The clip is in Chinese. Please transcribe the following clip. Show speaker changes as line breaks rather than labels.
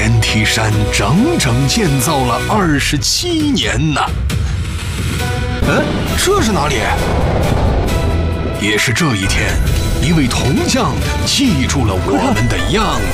天梯山整整建造了27年呢。
这是哪里？
也是这一天，一位铜匠记住了我们的样